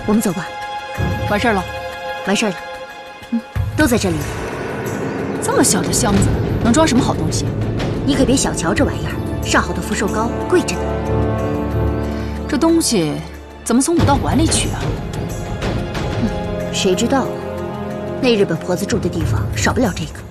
我们走吧。 完事儿了， 完事儿了。都在这里。 这么小的箱子能装什么好东西？ 你可别小瞧这玩意儿，上好的福寿膏贵着呢。 这东西怎么从武道馆里取啊？ 谁知道啊？那日本婆子住的地方少不了这个。